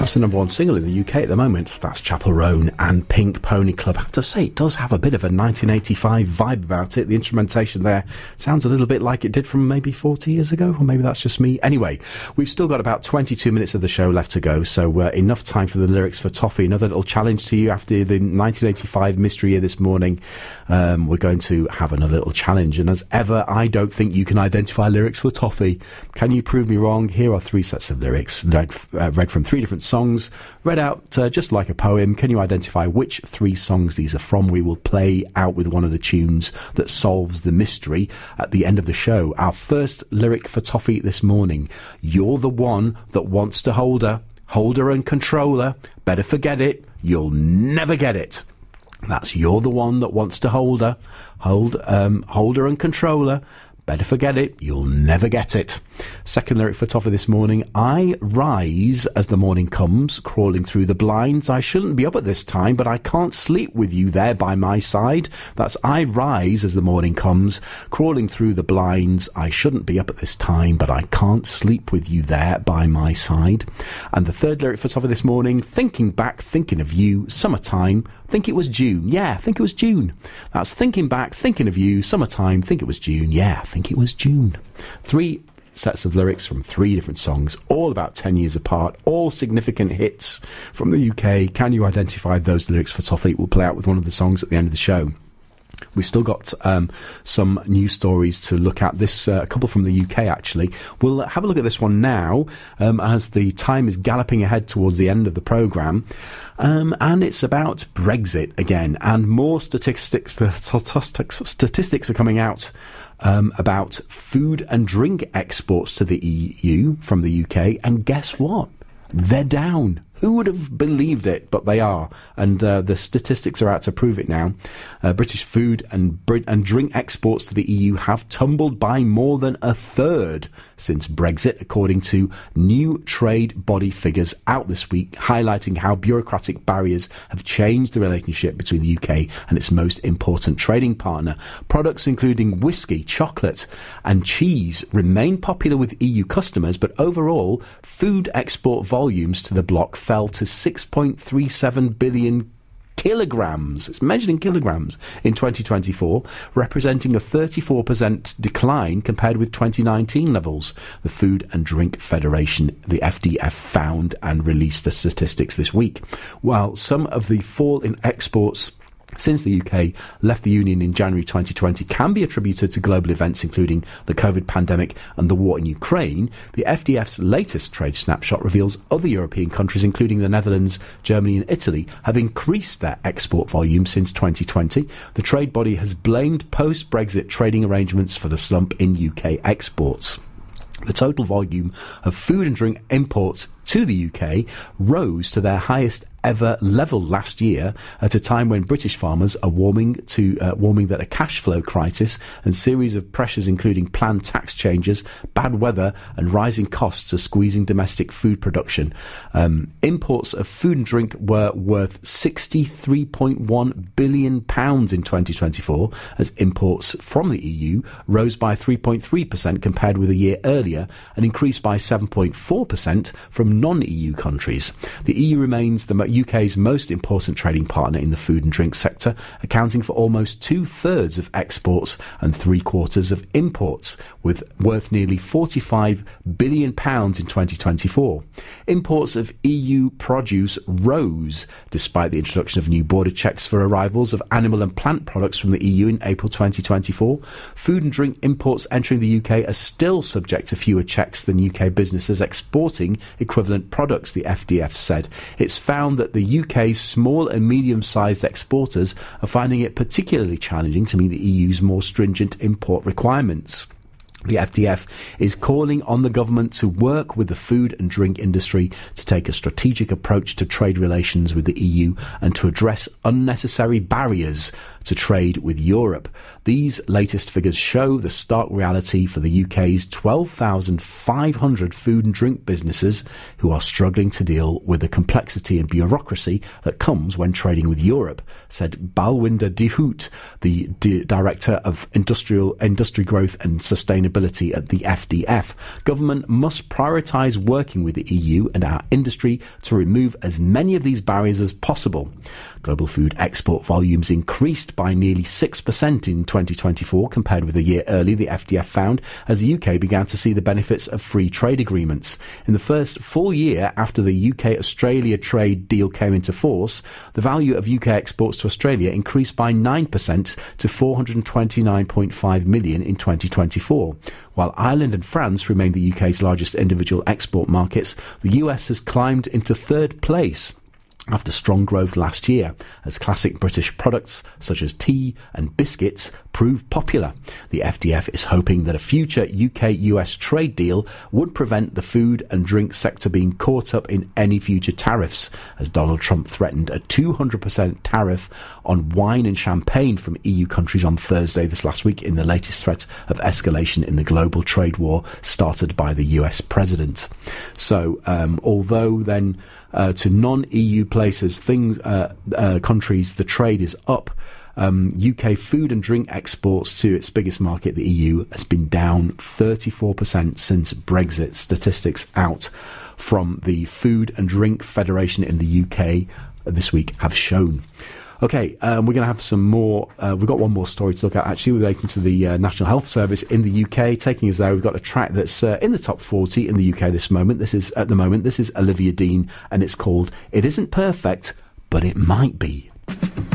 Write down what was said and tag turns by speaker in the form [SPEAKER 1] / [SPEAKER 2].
[SPEAKER 1] That's the number one single in the UK at the moment. That's Chapel Roan and Pink Pony Club. I have to say, it does have a bit of a 1985 vibe about it. The instrumentation there sounds a little bit like it did from maybe 40 years ago, or maybe that's just me. Anyway, we've still got about 22 minutes of the show left to go, so enough time for the lyrics for Toffee. Another little challenge to you after the 1985 mystery year this morning. We're going to have another little challenge, and as ever, I don't think you can identify lyrics for Toffee. Can you prove me wrong? Here are three sets of lyrics, read from three different songs, read out just like a poem. Can you identify which three songs these are from? We will play out with one of the tunes that solves the mystery at the end of the show. Our first lyric for Toffee this morning: you're the one that wants to hold her and control her. Better forget it, you'll never get it. That's you're the one that wants to hold her and control her. Better forget it, you'll never get it. Second lyric for Toffee this morning: I rise as the morning comes, crawling through the blinds. I shouldn't be up at this time, but I can't sleep with you there by my side. That's I rise as the morning comes, crawling through the blinds. I shouldn't be up at this time, but I can't sleep with you there by my side. And the third lyric for Toffee this morning: thinking back, thinking of you, summertime, think it was June. Yeah, think it was June. That's thinking back, thinking of you, summertime, think it was June. Yeah, think it was June. Three sets of lyrics from three different songs, all about 10 years apart, all significant hits from the UK. Can you identify those lyrics for Toffee? We'll play out with one of the songs at the end of the show. We've still got some news stories to look at. This a couple from the UK, actually. We'll have a look at this one now as the time is galloping ahead towards the end of the programme. And it's about Brexit again. And more statistics are coming out about food and drink exports to the EU from the UK. And guess what? They're down. Who would have believed it? But they are. And the statistics are out to prove it now. British food and drink exports to the EU have tumbled by more than a third since Brexit, according to new trade body figures out this week, highlighting how bureaucratic barriers have changed the relationship between the UK and its most important trading partner. Products including whiskey, chocolate and cheese remain popular with EU customers, but overall, food export volumes to the bloc fell to 6.37 billion kilograms. It's measured in kilograms in 2024, representing a 34% decline compared with 2019 levels. The Food and Drink Federation, the FDF, found and released the statistics this week. While some of the fall in exports since the UK left the Union in January 2020 can be attributed to global events including the COVID pandemic and the war in Ukraine, the FDF's latest trade snapshot reveals other European countries, including the Netherlands, Germany and Italy, have increased their export volume since 2020. The trade body has blamed post-Brexit trading arrangements for the slump in UK exports. The total volume of food and drink imports to the UK rose to their highest ever level last year, at a time when British farmers are warning that a cash flow crisis and series of pressures including planned tax changes, bad weather and rising costs are squeezing domestic food production. Imports of food and drink were worth £63.1 billion in 2024, as imports from the EU rose by 3.3% compared with a year earlier and increased by 7.4% from non-EU countries. The EU remains the UK's most important trading partner in the food and drink sector, accounting for almost 2/3 of exports and 3/4 of imports, worth nearly £45 billion in 2024. Imports of EU produce rose despite the introduction of new border checks for arrivals of animal and plant products from the EU in April 2024. Food and drink imports entering the UK are still subject to fewer checks than UK businesses exporting equivalent products, the FDF said. It's found that the UK's small and medium-sized exporters are finding it particularly challenging to meet the EU's more stringent import requirements. The FDF is calling on the government to work with the food and drink industry to take a strategic approach to trade relations with the EU and to address unnecessary barriers to trade with Europe. These latest figures show the stark reality for the UK's 12,500 food and drink businesses who are struggling to deal with the complexity and bureaucracy that comes when trading with Europe, said Balwinder de Hout, the Director of Industry Growth and Sustainability sustainability at the FDF. Government must prioritise working with the EU and our industry to remove as many of these barriers as possible. Global food export volumes increased by nearly 6% in 2024 compared with a year earlier, the FDF found, as the UK began to see the benefits of free trade agreements. In the first full year after the UK-Australia trade deal came into force, the value of UK exports to Australia increased by 9% to $429.5 million in 2024. While Ireland and France remain the UK's largest individual export markets, the US has climbed into third place after strong growth last year, as classic British products such as tea and biscuits prove popular. The FDF is hoping that a future UK-US trade deal would prevent the food and drink sector being caught up in any future tariffs, as Donald Trump threatened a 200% tariff on wine and champagne from EU countries on Thursday this last week in the latest threat of escalation in the global trade war started by the US president. So, although then to non-EU places, countries, the trade is up. UK food and drink exports to its biggest market, the EU, has been down 34% since Brexit. Statistics out from the Food and Drink Federation in the UK this week have shown. Okay, we're going to have some more. We've got one more story to look at, actually, relating to the National Health Service in the UK. Taking us there, we've got a track that's in the top 40 in the UK this moment. This is Olivia Dean, and it's called "It Isn't Perfect, but It Might Be."